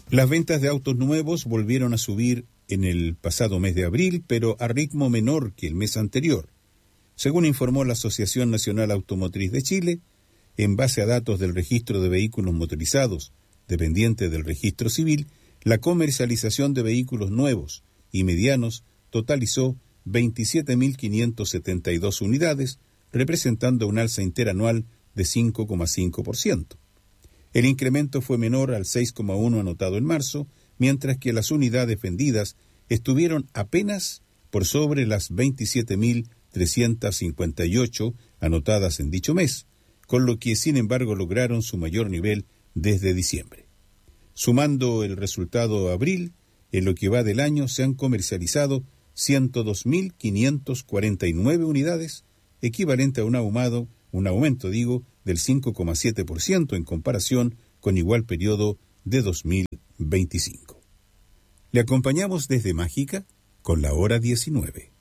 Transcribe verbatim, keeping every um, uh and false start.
Las ventas de autos nuevos volvieron a subir en el pasado mes de abril, pero a ritmo menor que el mes anterior. Según informó la Asociación Nacional Automotriz de Chile, en base a datos del registro de vehículos motorizados, dependiente del registro civil, la comercialización de vehículos nuevos y medianos totalizó veintisiete mil quinientas setenta y dos unidades, representando un alza interanual de cinco coma cinco por ciento. El incremento fue menor al seis coma uno por ciento anotado en marzo, mientras que las unidades vendidas estuvieron apenas por sobre las veintisiete mil trescientas cincuenta y ocho anotadas en dicho mes, con lo que sin embargo lograron su mayor nivel desde diciembre. Sumando el resultado a abril, en lo que va del año se han comercializado ciento dos mil quinientas cuarenta y nueve unidades, equivalente a un aumento, un aumento digo, del cinco coma siete por ciento en comparación con igual periodo de dos mil veinticinco. Le acompañamos desde Mágica con la hora diecinueve.